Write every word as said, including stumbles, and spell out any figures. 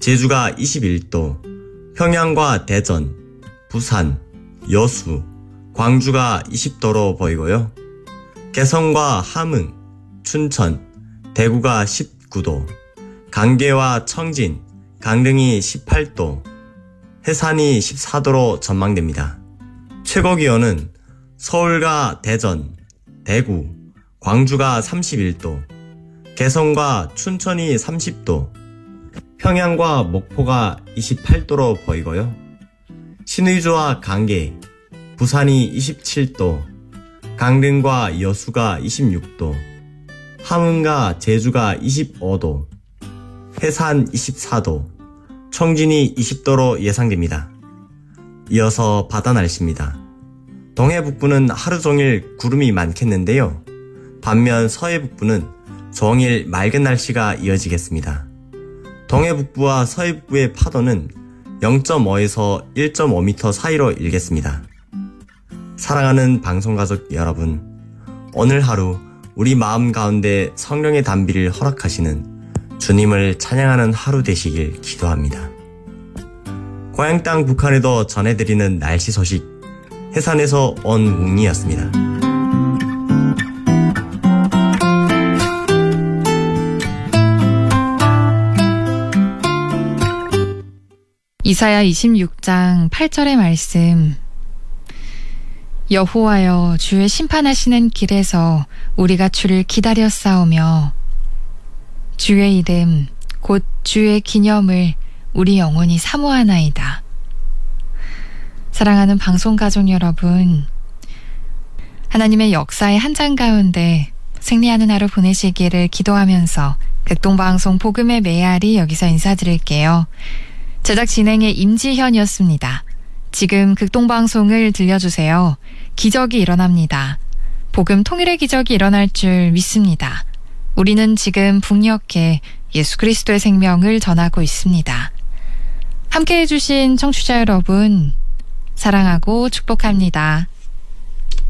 제주가 이십일 도, 평양과 대전, 부산, 여수, 광주가 이십 도로 보이고요. 개성과 함흥, 춘천, 대구가 십구 도, 강계와 청진, 강릉이 십팔 도, 해산이 십사 도로 전망됩니다. 최고 기온은 서울과 대전, 대구, 광주가 삼십일 도, 개성과 춘천이 삼십 도, 평양과 목포가 이십팔 도로 보이고요. 신의주와 강계, 부산이 이십칠 도, 강릉과 여수가 이십육 도, 함흥과 제주가 이십오 도, 해산 이십사 도, 청진이 이십 도로 예상됩니다. 이어서 바다 날씨입니다. 동해 북부는 하루 종일 구름이 많겠는데요. 반면 서해 북부는 종일 맑은 날씨가 이어지겠습니다. 동해 북부와 서해 북부의 파도는 영 점 오에서 일 점 오 미터 사이로 일겠습니다. 사랑하는 방송가족 여러분, 오늘 하루 우리 마음 가운데 성령의 단비를 허락하시는 주님을 찬양하는 하루 되시길 기도합니다. 고향 땅 북한에도 전해드리는 날씨 소식, 해산에서 온 웅이었습니다. 이사야 이십육 장 팔 절의 말씀. 여호와여, 주의 심판하시는 길에서 우리가 주를 기다려 싸우며 주의 이름 곧 주의 기념을 우리 영혼이 사모하나이다. 사랑하는 방송가족 여러분, 하나님의 역사의 한 장 가운데 승리하는 하루 보내시기를 기도하면서 극동방송 복음의 메아리 여기서 인사드릴게요. 제작 진행의 임지현이었습니다. 지금 극동방송을 들려주세요. 기적이 일어납니다. 복음 통일의 기적이 일어날 줄 믿습니다. 우리는 지금 북녘에 예수 그리스도의 생명을 전하고 있습니다. 함께해 주신 청취자 여러분, 사랑하고 축복합니다.